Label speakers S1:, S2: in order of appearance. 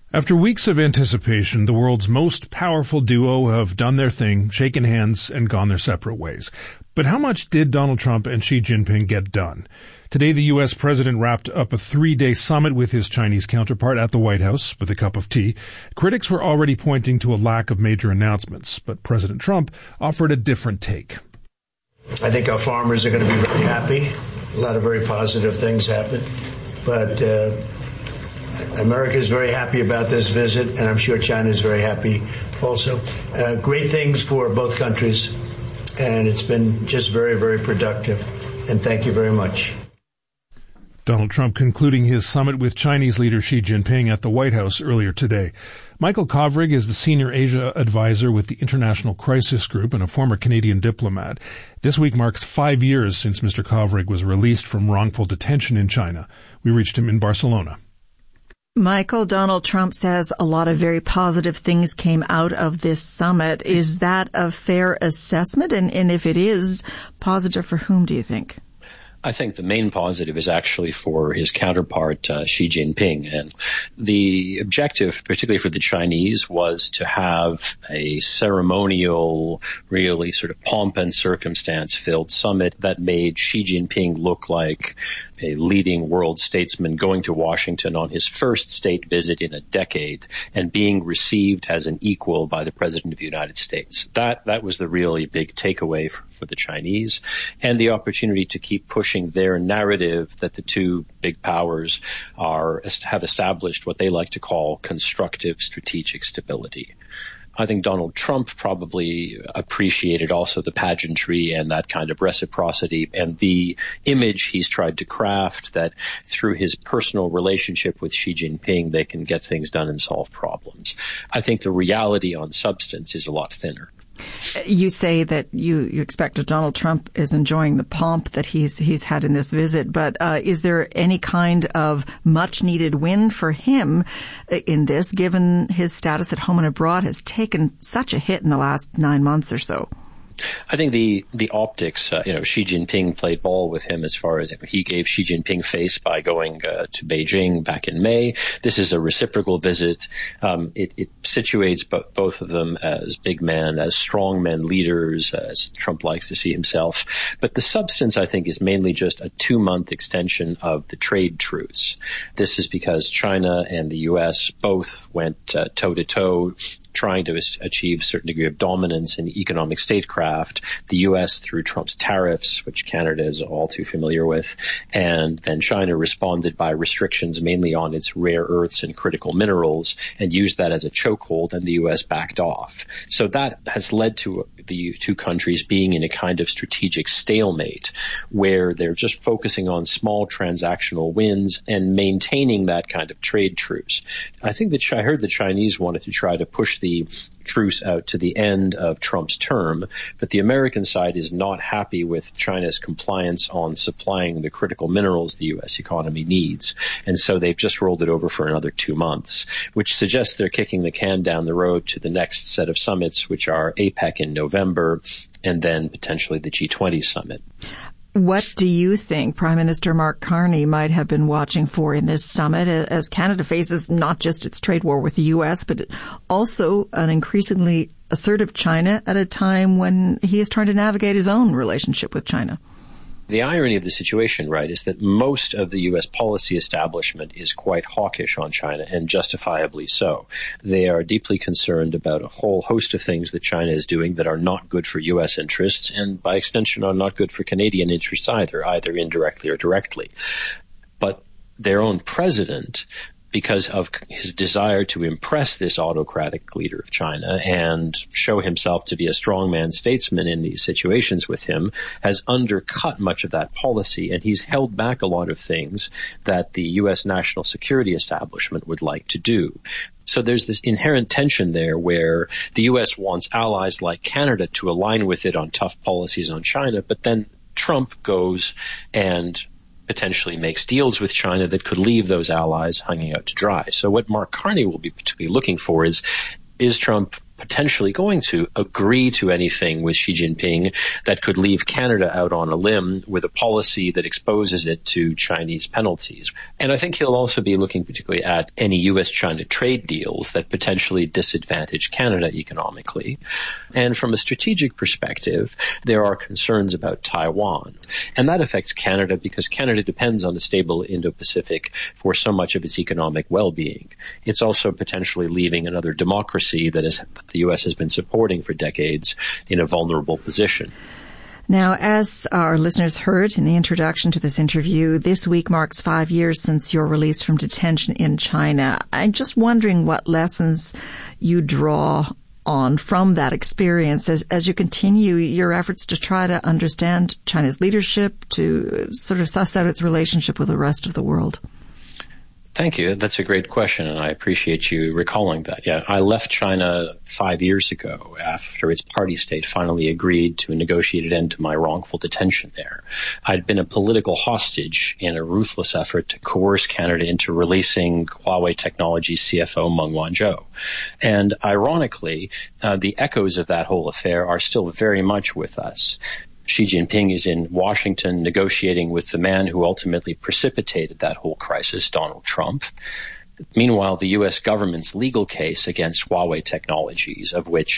S1: After weeks of anticipation, the world's most powerful duo have done their thing, shaken hands, and gone their separate ways. But how much did Donald Trump and Xi Jinping get done? Today, the U.S. president wrapped up a 3-day summit with his Chinese counterpart at the White House with a cup of tea. Critics were already pointing to a lack of major announcements, but President Trump offered a different take.
S2: I think our farmers are going to be very happy. A lot of very positive things happened. But America is very happy about this visit, and I'm sure China is very happy also. Great things for both countries, and it's been just very, very productive. And thank you very much.
S1: Donald Trump concluding his summit with Chinese leader Xi Jinping at the White House earlier today. Michael Kovrig is the senior Asia advisor with the International Crisis Group and a former Canadian diplomat. This week marks 5 years since Mr. Kovrig was released from wrongful detention in China. We reached him in Barcelona.
S3: Michael, Donald Trump says a lot of very positive things came out of this summit. Is that a fair assessment? And if it is, positive for whom, do you think?
S4: I think the main positive is actually for his counterpart, Xi Jinping. And the objective, particularly for the Chinese, was to have a ceremonial, really sort of pomp and circumstance-filled summit that made Xi Jinping look like a leading world statesman going to Washington on his first state visit in a decade and being received as an equal by the President of the United States. That was the really big takeaway for the Chinese, and the opportunity to keep pushing their narrative that the two big powers have established what they like to call constructive strategic stability. I think Donald Trump probably appreciated also the pageantry and that kind of reciprocity and the image he's tried to craft that through his personal relationship with Xi Jinping, they can get things done and solve problems. I think the reality on substance is a lot thinner.
S3: You say that you expect that Donald Trump is enjoying the pomp that he's had in this visit, but is there any kind of much-needed win for him in this, given his status at home and abroad has taken such a hit in the last 9 months or so?
S4: I think the optics, Xi Jinping played ball with him as far as he gave Xi Jinping face by going to Beijing back in May. This is a reciprocal visit. It situates both of them as big men, as strong men leaders, as Trump likes to see himself. But the substance, I think, is mainly just a 2-month extension of the trade truce. This is because China and the U.S. both went toe-to-toe trying to achieve a certain degree of dominance in economic statecraft, the U.S. through Trump's tariffs, which Canada is all too familiar with, and then China responded by restrictions mainly on its rare earths and critical minerals and used that as a chokehold, and the U.S. backed off. So that has led to the two countries being in a kind of strategic stalemate where they're just focusing on small transactional wins and maintaining that kind of trade truce. I think that I heard the Chinese wanted to try to push the truce out to the end of Trump's term, but the American side is not happy with China's compliance on supplying the critical minerals the U.S. economy needs. And so they've just rolled it over for another 2 months, which suggests they're kicking the can down the road to the next set of summits, which are APEC in November and then potentially the G20 summit.
S3: What do you think Prime Minister Mark Carney might have been watching for in this summit as Canada faces not just its trade war with the U.S., but also an increasingly assertive China at a time when he is trying to navigate his own relationship with China?
S4: The irony of the situation, right, is that most of the U.S. policy establishment is quite hawkish on China, and justifiably so. They are deeply concerned about a whole host of things that China is doing that are not good for U.S. interests, and by extension are not good for Canadian interests either indirectly or directly. But their own president, because of his desire to impress this autocratic leader of China and show himself to be a strongman statesman in these situations with him, has undercut much of that policy, and he's held back a lot of things that the U.S. national security establishment would like to do. So there's this inherent tension there where the U.S. wants allies like Canada to align with it on tough policies on China, but then Trump goes and potentially makes deals with China that could leave those allies hanging out to dry. So what Mark Carney will be particularly looking for is Trump potentially going to agree to anything with Xi Jinping that could leave Canada out on a limb with a policy that exposes it to Chinese penalties. And I think he'll also be looking particularly at any U.S.-China trade deals that potentially disadvantage Canada economically. And from a strategic perspective, there are concerns about Taiwan. And that affects Canada because Canada depends on a stable Indo-Pacific for so much of its economic well-being. It's also potentially leaving another democracy that the U.S. has been supporting for decades in a vulnerable position.
S3: Now, as our listeners heard in the introduction to this interview, this week marks 5 years since your release from detention in China. I'm just wondering what lessons you draw on from that experience as you continue your efforts to try to understand China's leadership, to sort of suss out its relationship with the rest of the world.
S4: Thank you. That's a great question, and I appreciate you recalling that. Yeah, I left China 5 years ago after its party state finally agreed to a negotiated end to my wrongful detention there. I'd been a political hostage in a ruthless effort to coerce Canada into releasing Huawei Technologies CFO Meng Wanzhou. And ironically, the echoes of that whole affair are still very much with us. Xi Jinping is in Washington negotiating with the man who ultimately precipitated that whole crisis, Donald Trump. Meanwhile, the U.S. government's legal case against Huawei Technologies, of which